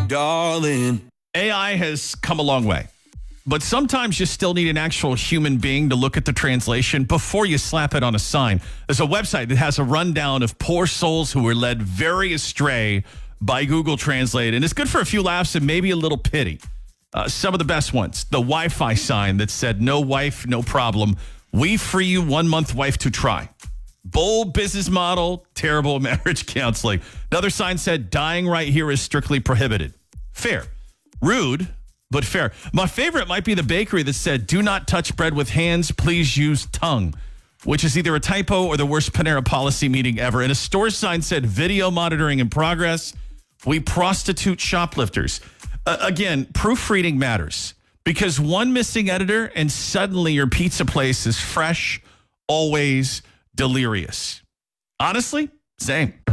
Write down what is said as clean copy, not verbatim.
darling. AI has come a long way, but sometimes you still need an actual human being to look at the translation before you slap it on a sign. There's a website that has a rundown of poor souls who were led very astray by Google Translate, and it's good for a few laughs and maybe a little pity. Some of the best ones, the Wi-Fi sign that said, "No wife, no problem. We free you 1 month wife to try." Bold business model, terrible marriage counseling. Another sign said, "Dying right here is strictly prohibited." Fair. Rude, but fair. My favorite might be the bakery that said, "Do not touch bread with hands. Please use tongue," which is either a typo or the worst Panera policy meeting ever. And a store sign said, "Video monitoring in progress. We prostitute shoplifters." Again, proofreading matters because one missing editor and suddenly your pizza place is fresh, always delirious. Honestly, same.